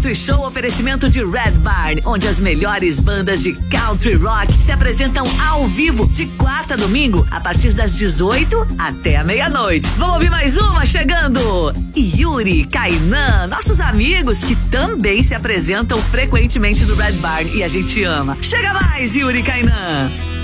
Country Show, oferecimento de Red Barn, onde as melhores bandas de country rock se apresentam ao vivo de quarta a domingo, a partir das 18 até a meia-noite. Vamos ouvir mais uma chegando? Yuri, Kainan, nossos amigos que também se apresentam frequentemente no Red Barn e a gente ama. Chega mais, Yuri e Kainan!